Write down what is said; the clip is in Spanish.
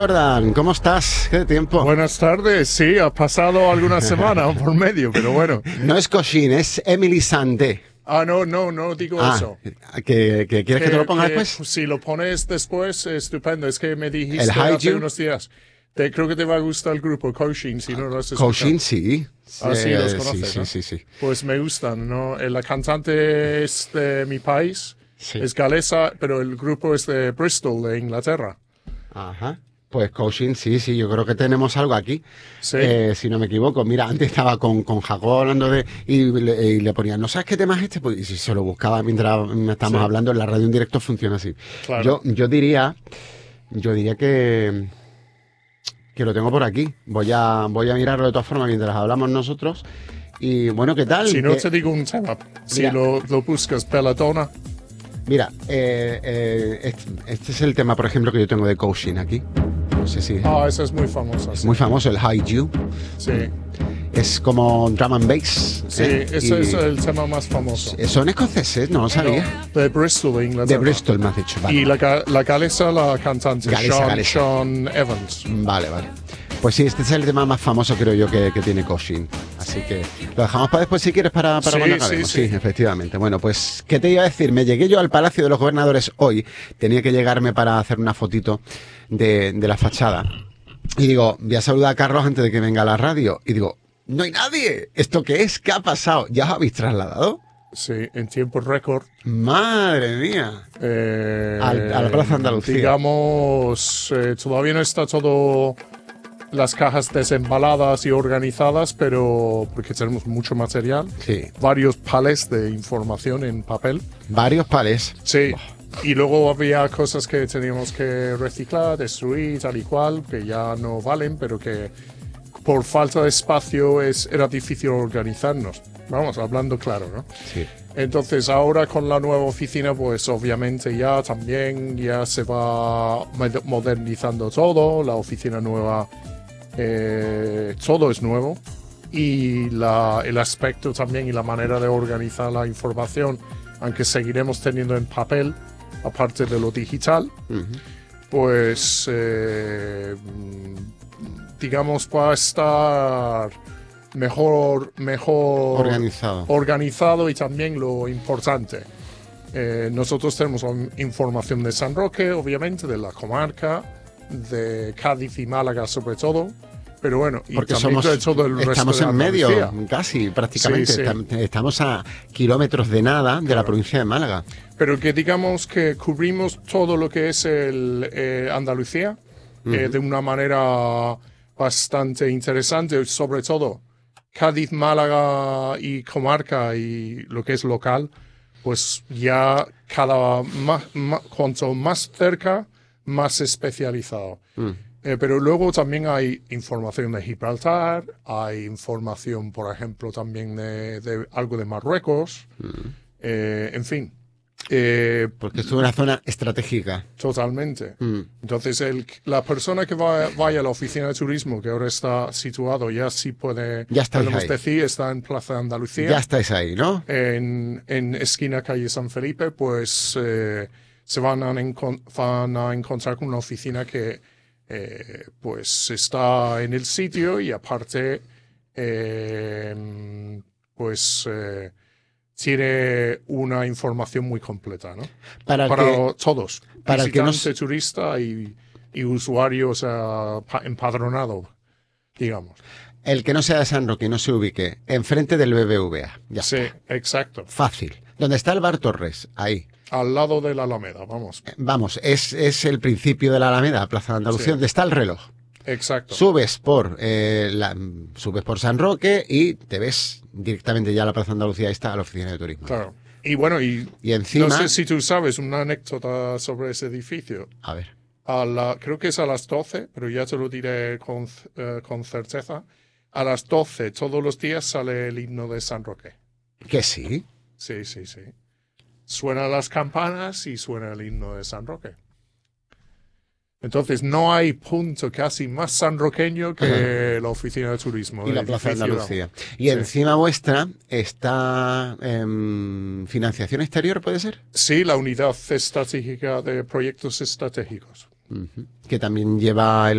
Jordan, ¿cómo estás? ¿Qué tiempo? Buenas tardes, sí, ha pasado alguna semana por medio, pero bueno. No es Cochin, es Emily Sandé. No digo eso. ¿Que quieres que te lo ponga después? Si lo pones después, estupendo. Es que me dijiste El hace Haiju. unos días. Creo que te va a gustar el grupo Cochin, si no lo has escuchado. Cochin, sí. Sí, los conoces, sí, ¿no? sí. Pues me gustan, ¿no? La cantante es de mi país, Sí. es galesa, pero el grupo es de Bristol, de Inglaterra. Ajá. Pues Cochin, sí, yo creo que tenemos algo aquí. Sí. Si no me equivoco. Mira, antes estaba con Jacob hablando de... Y le ponían, ¿no sabes qué tema es este? Pues, y si se lo buscaba mientras estábamos Sí. hablando, en la radio en directo funciona así. Claro. Yo diría que lo tengo por aquí. Voy a mirarlo de todas formas mientras hablamos nosotros. Y bueno, ¿qué tal? Si no te digo un tema, si Mira. lo buscas, Belladonna. Mira, este es el tema, por ejemplo, que yo tengo de Cochin aquí. No sé si... Esa es muy famosa. Es muy famoso, el Haiju. Sí, Es como drum and bass. sí, ese es el tema más famoso. Son escoceses, no lo sabía. De Bristol, de De Inglaterra. Bristol, me has dicho. Vale, Y la galesa, la cantante, Galesa. Sean Evans. vale. Pues sí, este es el tema más famoso, creo yo, que tiene Cochin. Así que lo dejamos para después, si quieres, para Sí, cuando acabemos. sí. Sí, efectivamente. Bueno, pues, ¿qué te iba a decir? Me llegué yo al Palacio de los Gobernadores hoy. Tenía que llegarme para hacer una fotito de la fachada. Y digo, voy a saludar a Carlos antes de que venga a la radio. Y digo, no hay nadie. ¿Esto qué es? ¿Qué ha pasado? ¿Ya os habéis trasladado? Sí, en tiempo récord. Madre mía. A la Plaza Andalucía. Digamos, todavía no está todo las cajas desembaladas y organizadas, pero porque tenemos mucho material. Sí. Varios palets de información en papel. Varios palés. Sí. Y luego había cosas que teníamos que reciclar, destruir, tal y cual, que ya no valen, pero que por falta de espacio era difícil organizarnos. Vamos, hablando claro, ¿no? Sí. Entonces ahora con la nueva oficina, pues obviamente ya se va modernizando todo, la oficina nueva, todo es nuevo. Y el aspecto también y la manera de organizar la información, aunque seguiremos teniendo en papel, aparte de lo digital, pues digamos va a estar mejor organizado y también lo importante. Nosotros tenemos información de San Roque, obviamente, de la comarca, de Cádiz y Málaga sobre todo, pero bueno, y Porque también de todo el resto estamos de en medio, Andalucía. casi, prácticamente. Sí. Estamos a kilómetros de nada de la Claro. provincia de Málaga. Pero que digamos que cubrimos todo lo que es Andalucía de una manera bastante interesante, sobre todo Cádiz, Málaga y comarca y lo que es local, pues ya cuanto más cerca, más especializado. Pero luego también hay información de Gibraltar, hay información, por ejemplo, también de algo de Marruecos, en fin. Porque esto es una zona estratégica. Totalmente. Entonces, la persona que vaya a la oficina de turismo, que ahora está situado, ya sí puede, Ya estáis podemos ahí. decir, está en Plaza Andalucía. Ya estáis ahí, ¿no? En esquina calle San Felipe, pues se van a encontrar con una oficina que pues está en el sitio y aparte pues tiene una información muy completa, ¿no? Para todos, para el que visitante, turista y usuario, o sea, empadronado, digamos. El que no sea de San Roque y no se ubique enfrente del BBVA. Ya Sí, está. exacto. Fácil. ¿Dónde está el Bar Torres? Ahí. Al lado de la Alameda, vamos. Vamos, es el principio de la Alameda, Plaza de Andalucía, Sí. donde está el reloj. Exacto. Subes por San Roque y te ves directamente ya a la Plaza de Andalucía. Ahí está la oficina de turismo. Claro. Y bueno, y encima... no sé si tú sabes una anécdota sobre ese edificio. A ver. Creo que es a las 12, pero ya te lo diré con certeza. A las 12 todos los días sale el himno de San Roque. ¿Que sí? Sí. Suenan las campanas y suena el himno de San Roque. Entonces no hay punto casi más sanroqueño que la oficina de turismo. Y la Plaza de Andalucía. Y Sí. encima vuestra está financiación exterior, ¿puede ser? Sí, la unidad estratégica de proyectos estratégicos. Que también lleva